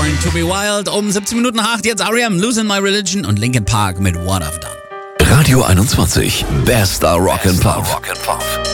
Born to be Wild. Um 17 Minuten nach 8 jetzt R.E.M. Losing My Religion und Linkin Park mit What I've Done. Radio 21, bester Rock and Pop.